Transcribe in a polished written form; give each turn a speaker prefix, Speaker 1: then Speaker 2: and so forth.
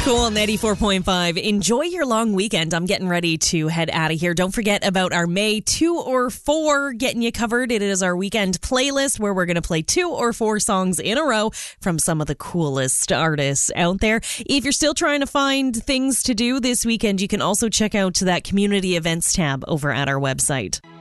Speaker 1: Cool, 94.5. Enjoy your long weekend. I'm getting ready to head out of here. Don't forget about our May 2 or 4 getting you covered. It is our weekend playlist where we're going to play 2 or 4 songs in a row from some of the coolest artists out there. If you're still trying to find things to do this weekend, you can also check out that community events tab over at our website.